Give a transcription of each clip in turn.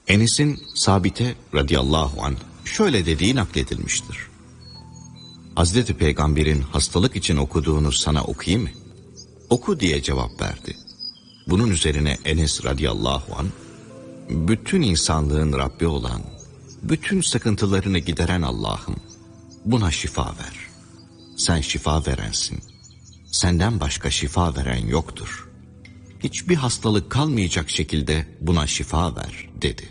Enes'in Sabit'e radıyallahu anh şöyle dediği nakledilmiştir. Hazreti Peygamber'in hastalık için okuduğunu sana okuyayım mı? Oku diye cevap verdi. Bunun üzerine Enes radıyallahu anh, bütün insanlığın Rabbi olan, bütün sıkıntılarını gideren Allah'ım, buna şifa ver. Sen şifa verensin. Senden başka şifa veren yoktur. Hiçbir hastalık kalmayacak şekilde buna şifa ver dedi.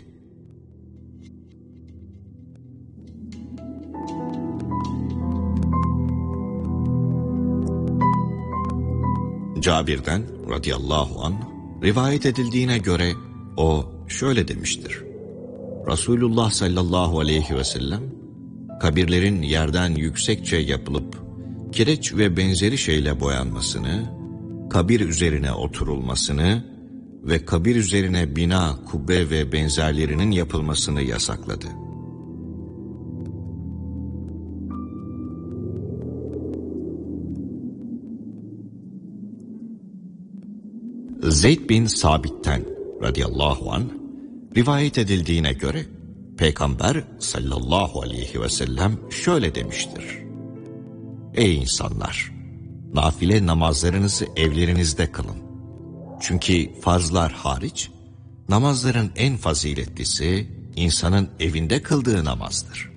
Cabir'den radıyallahu anh rivayet edildiğine göre o şöyle demiştir. Resulullah sallallahu aleyhi ve sellem kabirlerin yerden yüksekçe yapılıp kireç ve benzeri şeyle boyanmasını, kabir üzerine oturulmasını ve kabir üzerine bina, kubbe ve benzerlerinin yapılmasını yasakladı. Zeyd bin Sabit'ten radıyallahu anh rivayet edildiğine göre Peygamber sallallahu aleyhi ve sellem şöyle demiştir. Ey insanlar! Nafile namazlarınızı evlerinizde kılın. Çünkü farzlar hariç namazların en faziletlisi insanın evinde kıldığı namazdır.